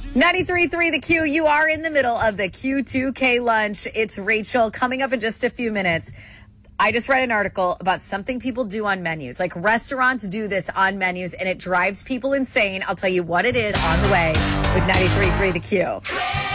93.3 The Q. You are in the middle of the Q2K lunch. It's Rachel coming up in just a few minutes. I just read an article about something people do on menus. Like restaurants do this on menus and it drives people insane. I'll tell you what it is on the way with 93.3 The Q.